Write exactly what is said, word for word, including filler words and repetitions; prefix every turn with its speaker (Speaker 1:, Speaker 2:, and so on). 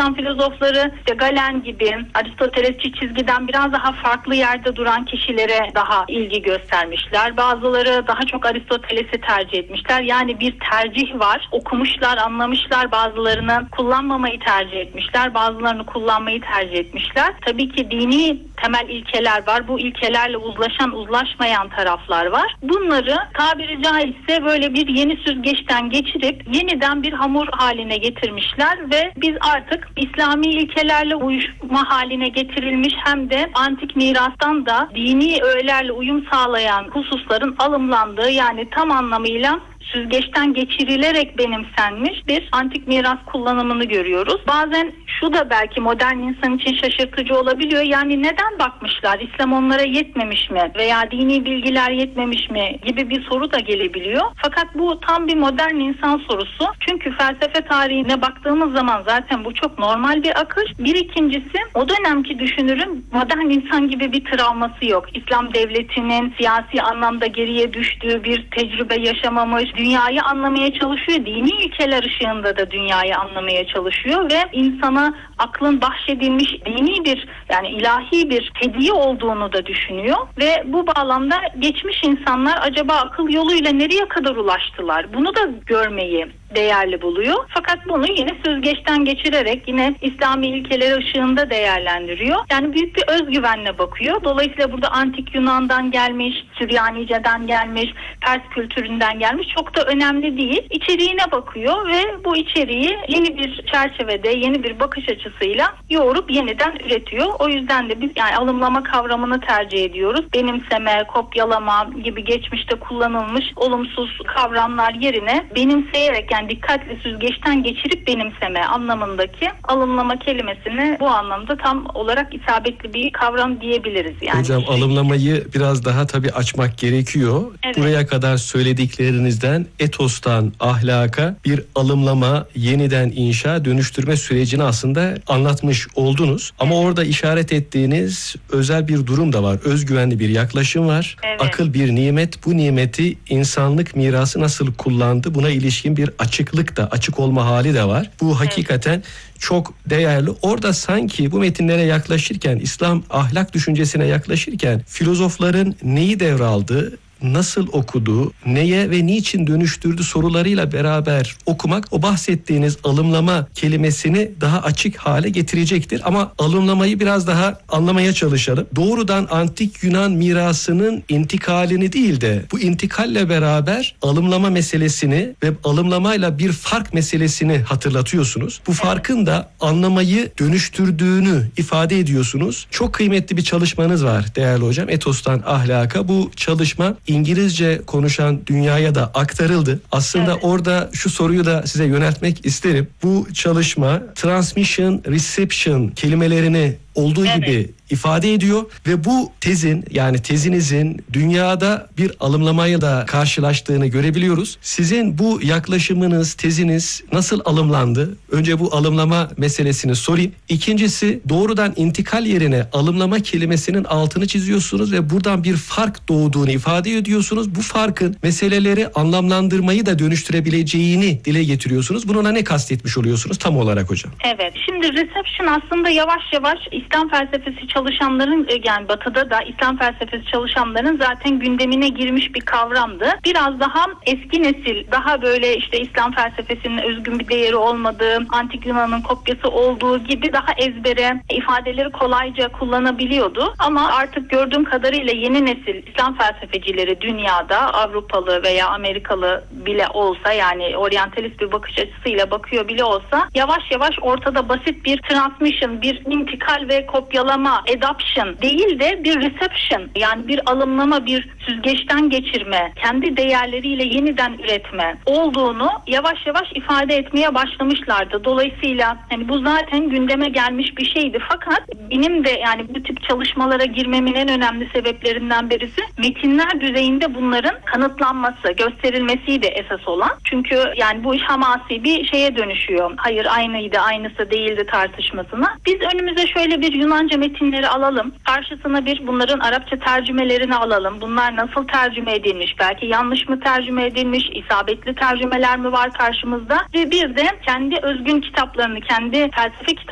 Speaker 1: İslam filozofları işte Galen gibi Aristotelesçi çizgiden biraz daha farklı yerde duran kişilere daha ilgi göstermişler. Bazıları daha çok Aristoteles'i tercih etmişler. Yani bir tercih var. Okumuşlar, anlamışlar. Bazılarını kullanmamayı tercih etmişler. Bazılarını kullanmayı tercih etmişler. Tabii ki dini temel ilkeler var. Bu ilkelerle uzlaşan, uzlaşmayan taraflar var. Bunları tabiri caizse böyle bir yeni süzgeçten geçirip yeniden bir hamur haline getirmişler ve biz artık İslami ilkelerle uyuşma haline getirilmiş hem de antik mirastan da dini öğelerle uyum sağlayan hususların alımlandığı, yani tam anlamıyla süzgeçten geçirilerek benimsenmiş bir antik miras kullanımını görüyoruz. Bazen şu da belki modern insan için şaşırtıcı olabiliyor. Yani neden bakmışlar? İslam onlara yetmemiş mi? Veya dini bilgiler yetmemiş mi? Gibi bir soru da gelebiliyor. Fakat bu tam bir modern insan sorusu. Çünkü felsefe tarihine baktığımız zaman zaten bu çok normal bir akış. Bir ikincisi, o dönemki düşünürün modern insan gibi bir travması yok. İslam devletinin siyasi anlamda geriye düştüğü bir tecrübe yaşamamış. Dünyayı anlamaya çalışıyor. Dini ilkeler ışığında da dünyayı anlamaya çalışıyor ve insana aklın bahşedilmiş dini bir, yani ilahi bir hediye olduğunu da düşünüyor ve bu bağlamda geçmiş insanlar acaba akıl yoluyla nereye kadar ulaştılar? Bunu da görmeyi değerli buluyor. Fakat bunu yine süzgeçten geçirerek yine İslami ilkeler ışığında değerlendiriyor. Yani büyük bir özgüvenle bakıyor. Dolayısıyla burada antik Yunan'dan gelmiş, Süryanice'den gelmiş, Pers kültüründen gelmiş çok da önemli değil. İçeriğine bakıyor ve bu içeriği yeni bir çerçevede, yeni bir bakış açısıyla yoğurup yeniden üretiyor. O yüzden de biz yani alımlama kavramını tercih ediyoruz. Benimseme, kopyalama gibi geçmişte kullanılmış olumsuz kavramlar yerine benimseyerek, yani dikkatli süzgeçten geçirip benimseme anlamındaki alımlama kelimesini bu anlamda tam olarak isabetli bir kavram diyebiliriz. Yani
Speaker 2: hocam alımlamayı biraz daha tabii açmak gerekiyor.
Speaker 1: Evet.
Speaker 2: Buraya kadar söylediklerinizden etostan ahlaka bir alımlama, yeniden inşa, dönüştürme sürecini aslında anlatmış oldunuz. Ama
Speaker 1: Evet.
Speaker 2: orada işaret ettiğiniz özel bir durum da var. Özgüvenli bir yaklaşım var.
Speaker 1: Evet.
Speaker 2: Akıl bir nimet. Bu nimeti insanlık mirası nasıl kullandı? Buna ilişkin bir açıklık da, açık olma hali de var. Bu hakikaten evet. çok değerli. Orada sanki bu metinlere yaklaşırken, İslam ahlak düşüncesine yaklaşırken filozofların neyi devraldı, nasıl okudu, neye ve niçin dönüştürdü sorularıyla beraber okumak o bahsettiğiniz alımlama kelimesini daha açık hale getirecektir. Ama alımlamayı biraz daha anlamaya çalışalım. Doğrudan antik Yunan mirasının intikalini değil de bu intikalle beraber alımlama meselesini ve alımlamayla bir fark meselesini hatırlatıyorsunuz. Bu farkın da anlamayı dönüştürdüğünü ifade ediyorsunuz. Çok kıymetli bir çalışmanız var değerli hocam. Etos'tan ahlaka. Bu çalışma İngilizce konuşan dünyaya da aktarıldı. Aslında evet. orada şu soruyu da size yöneltmek isterim. Bu çalışma transmission, reception kelimelerini olduğu evet. gibi ifade ediyor ve bu tezin, yani tezinizin dünyada bir alımlamayla da karşılaştığını görebiliyoruz. Sizin bu yaklaşımınız, teziniz nasıl alımlandı? Önce bu alımlama meselesini sorayım. İkincisi, doğrudan intikal yerine alımlama kelimesinin altını çiziyorsunuz ve buradan bir fark doğduğunu ifade ediyorsunuz. Bu farkın meseleleri anlamlandırmayı da dönüştürebileceğini dile getiriyorsunuz. Bununla ne kastetmiş oluyorsunuz tam olarak hocam?
Speaker 1: Evet. Şimdi reception aslında yavaş yavaş İslam felsefesi çalışanların, yani batıda da İslam felsefesi çalışanların zaten gündemine girmiş bir kavramdı. Biraz daha eski nesil, daha böyle işte İslam felsefesinin özgün bir değeri olmadığı, antik Yunan'ın kopyası olduğu gibi daha ezbere ifadeleri kolayca kullanabiliyordu. Ama artık gördüğüm kadarıyla yeni nesil İslam felsefecileri dünyada, Avrupalı veya Amerikalı bile olsa, yani oryantalist bir bakış açısıyla bakıyor bile olsa, yavaş yavaş ortada basit bir transmission, bir intikal ve kopyalama, adoption değil de bir reception, yani bir alımlama, bir süzgeçten geçirme, kendi değerleriyle yeniden üretme olduğunu yavaş yavaş ifade etmeye başlamışlardı. Dolayısıyla yani bu zaten gündeme gelmiş bir şeydi. Fakat benim de yani bu tip çalışmalara girmemin en önemli sebeplerinden birisi metinler düzeyinde bunların kanıtlanması, gösterilmesiydi esas olan. Çünkü yani bu iş hamasi bir şeye dönüşüyor. Hayır aynıydı, aynısı değildi tartışmasına. Biz önümüze şöyle bir Yunanca metinleri alalım. Karşısına bir bunların Arapça tercümelerini alalım. Bunlar nasıl tercüme edilmiş? Belki yanlış mı tercüme edilmiş? İsabetli tercümeler mi var karşımızda? Ve bir de kendi özgün kitaplarını, kendi felsefe kitaplarını